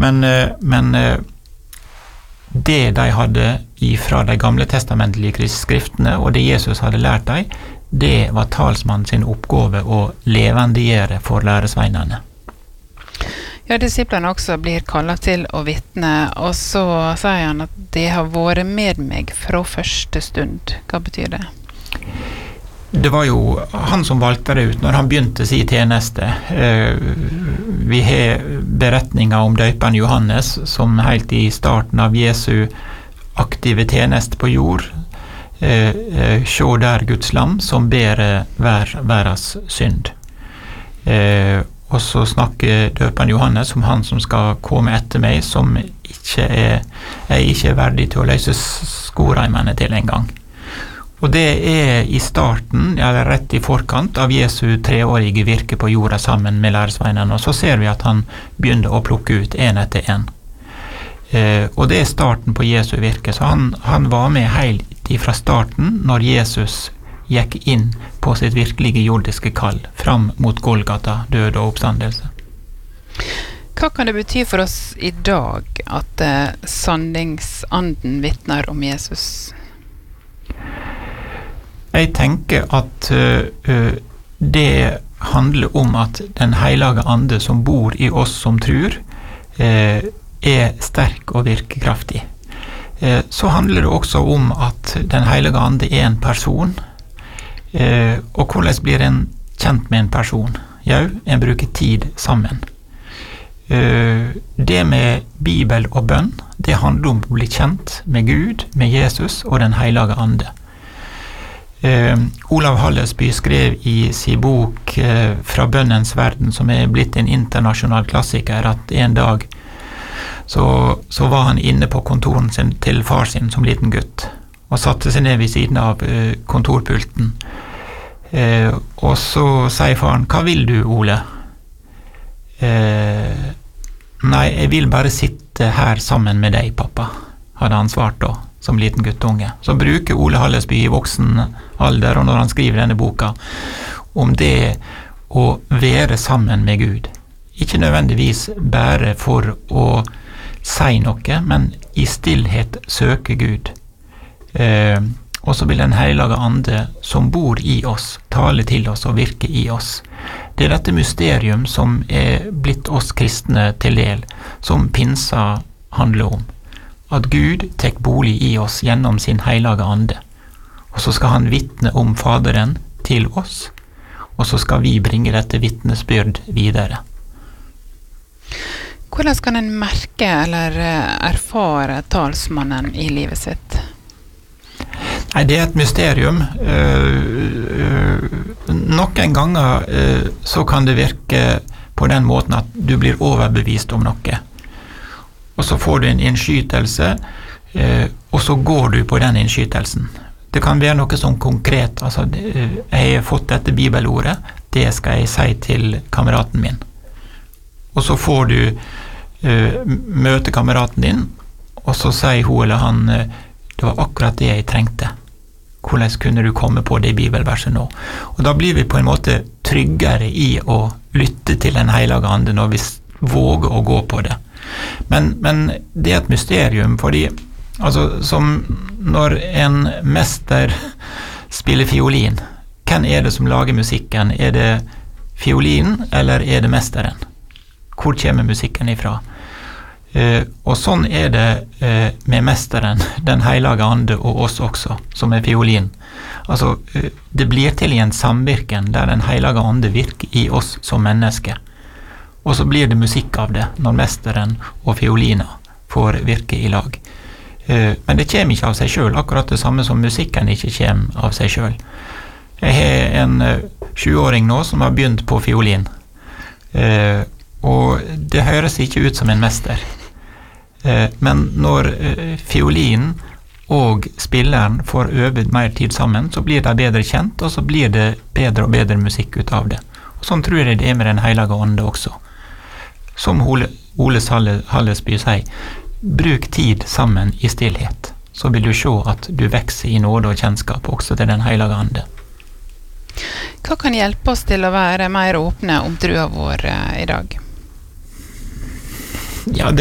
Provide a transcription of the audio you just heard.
Men det de hadde ifra de gamle testamentlige skriftene, og det Jesus hadde lært dem, det var talsmannen sin oppgave å levendegjøre for læresveinene. Ja, disiplene også blir kallet til å vitne, og så sier han at det har vært med meg fra første stund. Hva betyr det? Det var jo han som valgte det ut når han begynte sin tjeneste. Vi har beretninger om døperen Johannes, som helt i starten av Jesu aktive tjeneste på jord, sjå der Guds lam som ber verdens synd. Og så snakker døperen Johannes om han som skal komme etter meg, som ikke er verdig til å løse skoreimene til en gang. Og det i starten, eller rett i forkant av Jesu 3-årige virke på jorda sammen med læresveinene, og så ser vi at han begynner å plukke ut en etter en. Og det starten på Jesu virke, så han var med helt ifra starten når Jesus gikk inn på sitt virkelige jordiske kall, fram mot Golgata, død og oppstandelse. Hva kan det bety for oss i dag at sanningsanden vittner om Jesus? Jeg tenker at det handler om at den hellige ande som bor i oss som tror, sterk og virkekraftig. Så handler det også om at den hellige ande en person, og hvordan blir en kjent med en person? Jo, en bruker tid sammen. Det med Bibel og bønn, det handler om å bli kjent med Gud, med Jesus og den hellige ande. Olav Hallesby skrev i sin bok Fra bønnens verden, som blitt en internasjonal klassiker, at en dag så var han inne på kontoren sin til far sin som liten gutt, og satte seg ned ved siden av kontorpulten. Og så sier faren, hva vil du, Ole? Nei, jeg vil bare sitte her sammen med deg, pappa, hadde han svart da, som liten guttunge. Så bruker Ole Hallesby i voksen alder, og når han skriver denne boka, om det å være sammen med Gud. Ikke nødvendigvis bare for å si noe, men i stillhet søke Gud. Og så vil den hellige ande som bor i oss, tale til oss og virke i oss. Det dette mysterium som blitt oss kristne til del, som pinsa handler om. At Gud tek bolig i oss gjennom sin hellige ande. Og så skal han vittne om Faderen til oss, og så skal vi bringe dette vittnesbyrd videre. Hvordan kan en merke eller erfare talsmannen i livet sitt? Nei, det et mysterium. Noen ganger så kan det virke på den måten at du blir overbevist om noe. Og så får du en innskytelse, og så går du på den innskytelsen. Det kan være noe sånn konkret, altså jeg har fått dette bibelordet, det skal jeg si til kameraten min. Og så får du møte kameraten din, og så sier hun eller han, det var akkurat det jeg trengte. Hvordan kunne du komme på det bibelverset nå? Og da blir vi på en måte tryggere i å lytte til den hellige ande når vi våger å gå på det. Men det et mysterium, fordi altså, som når en mester spiller fiolin, hvem det som lager musikken? Det fiolinen, eller det mesteren? Hvor kommer musikken ifra? Og sånn det med mesteren, den hellige ande og oss også, som fiolin. Altså, det blir til i en samvirken der den hellige ande virker i oss som mennesker. Og så blir det musikk av det når mesteren og fiolina får virke i lag. Men det kommer ikke av seg selv, akkurat det samme som musikken ikke kommer av seg selv. Jeg har en 7-åring nå som har begynt på fiolin. Og det høres ikke ut som en mester. Men når fiolinen og spilleren får øvet mer tid sammen, så blir de bedre kjent, og så blir det bedre og bedre musikk ut av det. Og sånn tror jeg det med den hellige ande også. Som Ole Hallesby sier, bruk tid sammen i stillhet, så vil du se at du vekser i nåde og kjennskap også til den hellige ande. Hva kan hjelpe oss til å være mer åpne om trua vår i dag? Ja, det